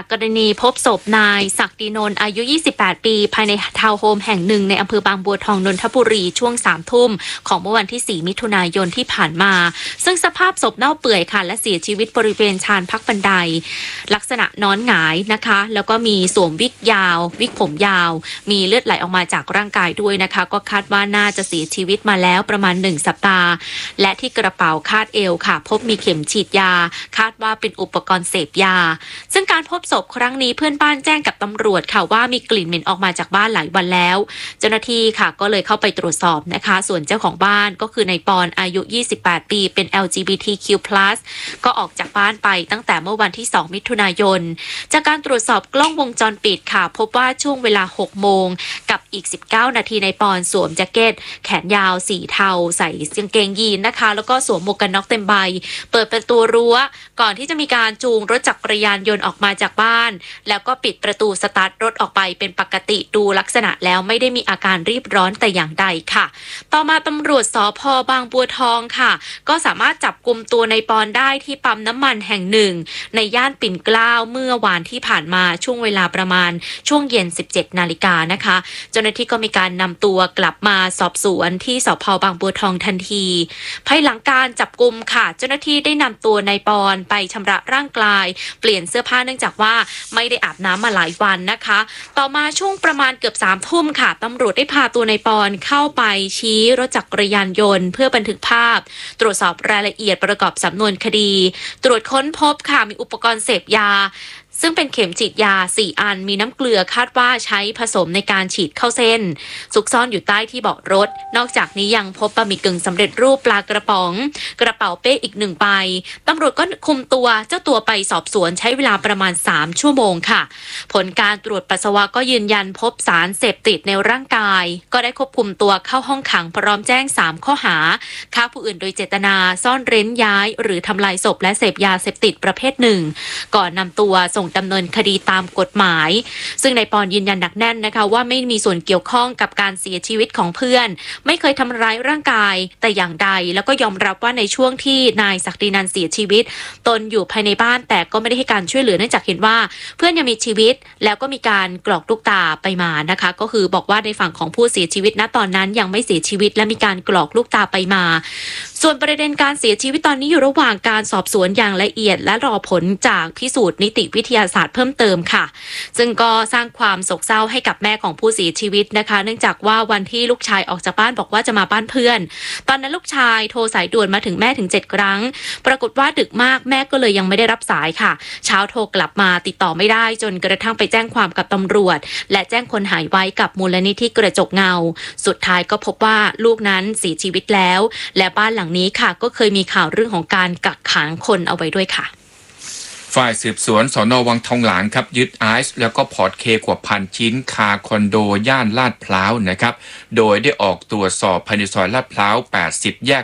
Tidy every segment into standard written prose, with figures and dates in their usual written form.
กรณีพบศพนายศักดินนท์อายุ28ปีภายในทาวน์โฮมแห่งหนึ่งในอำเภอบางบัวทองนนทบุรีช่วง3 ทุ่มของเมื่อวันที่4 มิถุนายนที่ผ่านมาซึ่งสภาพศพเน่าเปื่อยค่ะและเสียชีวิตบริเวณชานพักบันไดลักษณะนอนหงายนะคะแล้วก็มีสวมวิกยาววิกผมยาวมีเลือดไหลออกมาจากร่างกายด้วยนะคะก็คาดว่าน่าจะเสียชีวิตมาแล้วประมาณ1 สัปดาห์และที่กระเป๋าคาดเอวค่ะพบมีเข็มฉีดยาคาดว่าเป็นอุปกรณ์เสพยาซึ่งการพบศพครั้งนี้เพื่อนบ้านแจ้งกับตำรวจค่ะว่ามีกลิ่นเหม็นออกมาจากบ้านหลายวันแล้วเจ้าหน้าที่ค่ะก็เลยเข้าไปตรวจสอบนะคะส่วนเจ้าของบ้านก็คือนายปอนอายุ28ปีเป็น LGBTQ+ ก็ออกจากบ้านไปตั้งแต่เมื่อวันที่2 มิถุนายนจากการตรวจสอบกล้องวงจรปิดค่ะพบว่าช่วงเวลา6 โมงกับอีก19 นาทีนายปอนสวมแจ็คเก็ตแขนยาวสีเทาใส่กางเกงยีนนะคะแล้วก็สวมหมวกกันน็อกเต็มใบเปิดประตูรั้วก่อนที่จะมีการจูงรถจักรยานยนต์ออกมาจากบ้านแล้วก็ปิดประตูสตาร์ทรถออกไปเป็นปกติดูลักษณะแล้วไม่ได้มีอาการรีบร้อนแต่อย่างใดค่ะต่อมาตำรวจสภ.บางบัวทองค่ะก็สามารถจับกุมตัวนายปอนได้ที่ปั๊มน้ำมันแห่งหนึ่งในย่านปิ่นเกล้าเมื่อวานที่ผ่านมาช่วงเวลาประมาณช่วงเย็น17 นาฬิกานะคะเจ้าหน้าที่ก็มีการนำตัวกลับมาสอบสวนที่สภ.บางบัวทองทันทีภายหลังการจับกุมค่ะเจ้าหน้าที่ได้นำตัวนายปอนไปชำระร่างกายเปลี่ยนเสื้อผ้าเนื่องจากว่าไม่ได้อาบน้ำมาหลายวันนะคะต่อมาช่วงประมาณเกือบ3 ทุ่มค่ะตำรวจได้พาตัวนายปอนเข้าไปชี้รถจักรยานยนต์เพื่อบันทึกภาพตรวจสอบรายละเอียดประกอบสำนวนคดีตรวจค้นพบค่ะมีอุปกรณ์เสพยาซึ่งเป็นเข็มฉีดยา4 อันมีน้ำเกลือคาดว่าใช้ผสมในการฉีดเข้าเส้นซุกซ่อนอยู่ใต้ที่เบาะรถนอกจากนี้ยังพบบะหมี่กึ่งสำเร็จรูปปลากระป๋องกระเป๋าเป้อีก1 ใบตำรวจก็คุมตัวเจ้าตัวไปสอบสวนใช้เวลาประมาณ3 ชั่วโมงค่ะผลการตรวจปัสสาวะก็ยืนยันพบสารเสพติดในร่างกายก็ได้ควบคุมตัวเข้าห้องขังพร้อมแจ้ง3 ข้อหาฆ่าผู้อื่นโดยเจตนาซ่อนเร้นย้ายหรือทำลายศพและเสพยาเสพติดประเภทหนึ่งก่อนนำตัวส่งดำเนินคดีตามกฎหมายซึ่งนายปอนยืนยันหนักแน่นนะคะว่าไม่มีส่วนเกี่ยวข้องกับการเสียชีวิตของเพื่อนไม่เคยทำร้ายร่างกายแต่อย่างใดแล้วก็ยอมรับว่าในช่วงที่นายศักดินันท์เสียชีวิตตนอยู่ภายในบ้านแต่ก็ไม่ได้ให้การช่วยเหลือเนื่องจากเห็นว่าเพื่อนยังมีชีวิตแล้วก็มีการกรอกลูกตาไปมานะคะก็คือบอกว่าในฝั่งของผู้เสียชีวิตณตอนนั้นยังไม่เสียชีวิตและมีการกรอกลูกตาไปมาส่วนประเด็นการเสียชีวิตตอนนี้อยู่ระหว่างการสอบสวนอย่างละเอียดและรอผลจากพิสูจน์นิติวิทยาศาสตร์เพิ่มเติมค่ะซึ่งก็สร้างความโศกเศร้าให้กับแม่ของผู้เสียชีวิตนะคะเนื่องจากว่าวันที่ลูกชายออกจากบ้านบอกว่าจะมาบ้านเพื่อนตอนนั้นลูกชายโทรสายด่วนมาถึงแม่ถึง7 ครั้งปรากฏว่าดึกมากแม่ก็เลยยังไม่ได้รับสายค่ะเช้าโทรกลับมาติดต่อไม่ได้จนกระทั่งไปแจ้งความกับตำรวจและแจ้งคนหายไว้กับมูลนิธิกระจกเงาสุดท้ายก็พบว่าลูกนั้นเสียชีวิตแล้วและบ้านหลังนี้ค่ะก็เคยมีข่าวเรื่องของการกักขังคนเอาไว้ด้วยค่ะฝ่ายสืบสวนสน.วังทองหลางครับยึดไอซ์แล้วก็พอร์ตเคกว่า1,000 ชิ้นคาคอนโดย่านลาดพร้าวนะครับโดยได้ออกตรวจสอบภายในซอยลาดพร้าว80แยก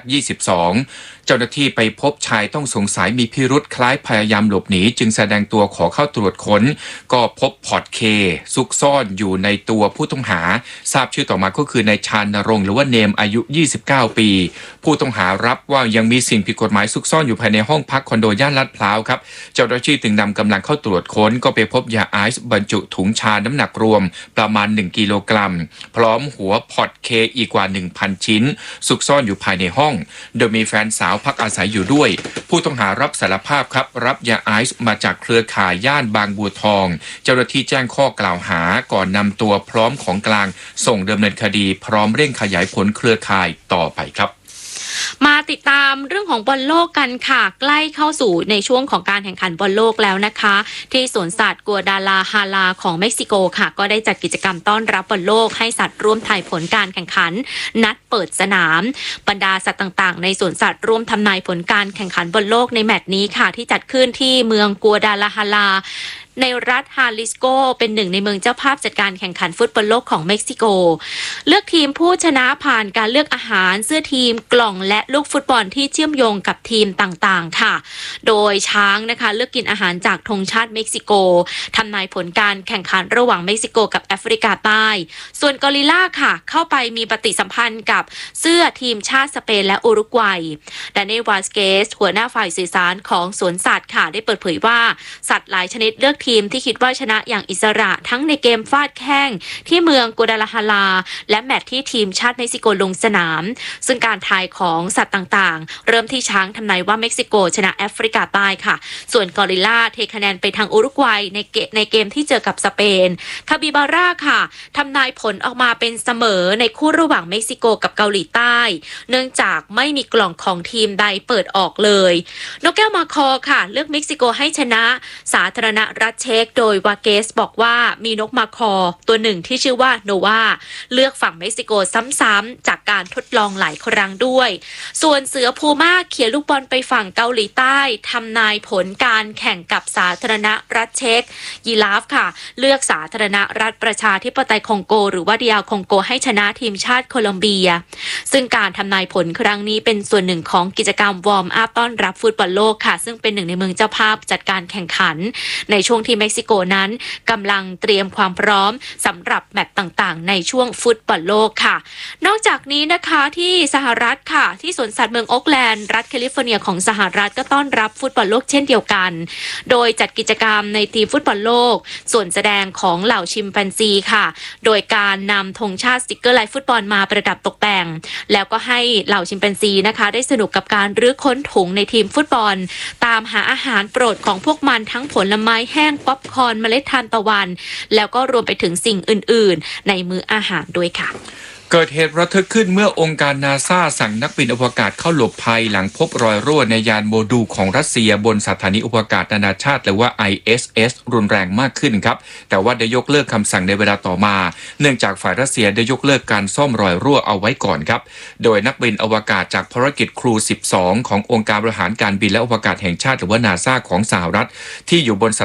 22เจ้าหน้าที่ไปพบชายต้องสงสัยมีพิรุธคล้ายพยายามหลบหนีจึงแสดงตัวขอเข้าตรวจค้นก็พบพอร์ตเคซุกซ่อนอยู่ในตัวผู้ต้องหาทราบชื่อต่อมาก็คือนายชานรงค์หรือว่าเนมอายุ29ปีผู้ต้องหารับว่ายังมีสิ่งผิดกฎหมายซุกซ่อนอยู่ภายในห้องพักคอนโดย่านลาดพร้าวครับเจ้าหน้าที่จึงนำกำลังเข้าตรวจค้นก็ไปพบยาไอซ์บรรจุถุงชาน้ำหนักรวมประมาณ1 กิโลกรัมพร้อมหัวพอร์ตเคอีกกว่า 1,000 ชิ้นซุกซ่อนอยู่ภายในห้องโดยมีแฟนสาวพักอาศัยอยู่ด้วยผู้ต้องหารับสารภาพครับรับยาไอซ์มาจากเครือข่ายย่านบางบัวทองเจ้าหน้าที่แจ้งข้อกล่าวหาก่อนนำตัวพร้อมของกลางส่งดำเนินคดีพร้อมเร่งขยายผลเครือข่ายต่อไปครับมาติดตามเรื่องของบอลโลกกันค่ะใกล้เข้าสู่ในช่วงของการแข่งขันบอลโลกแล้วนะคะที่สวนสัตว์กัวดาลาฮาลาของเม็กซิโกค่ะก็ได้จัดกิจกรรมต้อนรับบอลโลกให้สัตว์ร่วมทายผลการแข่งขันนัดเปิดสนามบรรดาสัตว์ต่างๆในสวนสัตว์ร่วมทำนายผลการแข่งขันบอลโลกในแมตช์นี้ค่ะที่จัดขึ้นที่เมืองกัวดาลาฮาลาในรัฐฮาลิสโกเป็นหนึ่งในเมืองเจ้าภาพจัดการแข่งขันฟุตบอลโลกของเม็กซิโกเลือกทีมผู้ชนะผ่านการเลือกอาหารเสื้อทีมกล่องและลูกฟุตบอลที่เชื่อมโยงกับทีมต่างๆค่ะโดยช้างนะคะเลือกกินอาหารจากธงชาติเม็กซิโกทำนายผลการแข่งขันระหว่างเม็กซิโกกับแอฟริกาใต้ส่วนกอริลลาค่ะเข้าไปมีปฏิสัมพันธ์กับเสื้อทีมชาติสเปนและอุรุกวัยดานิเอล วาสเกสหัวหน้าฝ่ายสื่อสารของสวนสัตว์ค่ะได้เปิดเผยว่าสัตว์หลายชนิดเลือกทีมที่คิดว่าชนะอย่างอิสระทั้งในเกมฟาดแข้งที่เมืองกัวดาลาฮาราและแมตช์ที่ทีมชาติเม็กซิโกลงสนามซึ่งการทายของสัตว์ต่างๆเริ่มที่ช้างทำนายว่าเม็กซิโกชนะแอฟริกาใต้ค่ะส่วนกอริลลาเทคะแนนไปทางอุรุกวัยในเกมที่เจอกับสเปนคาบิบาร่าค่ะทำนายผลออกมาเป็นเสมอในคู่ระหว่างเม็กซิโกกับเกาหลีใต้เนื่องจากไม่มีกล่องของทีมใดเปิดออกเลยนกแก้วมาคอค่ะเลือกเม็กซิโกให้ชนะสาธารณรัฐเช็กโดยวาเกสบอกว่ามีนกมาคอตัวหนึ่งที่ชื่อว่าโนวาเลือกฝั่งเม็กซิโกซ้ำๆจากการทดลองหลายครั้งด้วยส่วนเสือพูม่าเขี่ยลูกบอลไปฝั่งเกาหลีใต้ทำนายผลการแข่งกับสาธารณรัฐเช็กยีราฟค่ะเลือกสาธารณรัฐประชาธิปไตยคองโกหรือว่าDRคองโกให้ชนะทีมชาติโคลอมเบียซึ่งการทำนายผลครั้งนี้เป็นส่วนหนึ่งของกิจกรรมวอร์มอัพต้อนรับฟุตบอลโลกค่ะซึ่งเป็นหนึ่งในเมืองเจ้าภาพจัดการแข่งขันในช่วงที่เม็กซิโกนั้นกำลังเตรียมความพร้อมสำหรับแมตช์ต่างๆในช่วงฟุตบอลโลกค่ะนอกจากนี้นะคะที่สหรัฐค่ะที่สวนสัตว์เมืองโอ๊คแลนด์รัฐแคลิฟอร์เนียของสหรัฐก็ต้อนรับฟุตบอลโลกเช่นเดียวกันโดยจัดกิจกรรมในทีมฟุตบอลโลกส่วนแสดงของเหล่าชิมแปนซีค่ะโดยการนำธงชาติสติกเกอร์ลายฟุตบอลมาประดับตกแต่งแล้วก็ให้เหล่าชิมแปนซีนะคะได้สนุกกับการรื้อค้นถุงในทีมฟุตบอลตามหาอาหารโปรดของพวกมันทั้งผลไม้แห้งป๊อปคอร์นเมล็ดทานตะวันแล้วก็รวมไปถึงสิ่งอื่นๆในมื้ออาหารด้วยค่ะเกิดเหตุระทึกขึ้นเมื่อองค์การนาซาสั่งนักบินอวกาศเข้าหลบภัยหลังพบรอยรั่วในยานโมดูลของรัสเซียบนสถานีอวกาศนานาชาติหรือว่า ISS รุนแรงมากขึ้นครับแต่ว่าได้ยกเลิกคำสั่งในเวลาต่อมาเนื่องจากฝ่ายรัสเซียได้ยกเลิกการซ่อมรอยรั่วเอาไว้ก่อนครับโดยนักบินอวกาศจากภารกิจครู 12ขององค์การบริหารการบินและอวกาศแห่งชาติหรือว่านาซาของสหรัฐที่อยู่บน